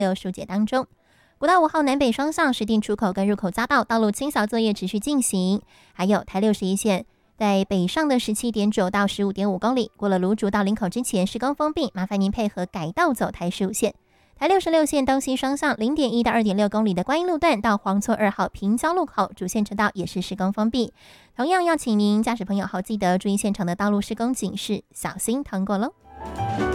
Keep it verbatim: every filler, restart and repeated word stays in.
有疏解当中。国道五号南北双向石碇出口跟入口匝道道路清扫作业持续进行，还有台六十一线在北上的 十七点九 到 十五点五 公里，过了芦竹到林口之前施工封闭，麻烦您配合改道走台十五线。台六十六线东西双向 零点一 到 二点六 公里的观音路段到黄厝二号平交路口主线车道也是施工封闭，同样要请您驾驶朋友好记得注意现场的道路施工警示，小心通过喽。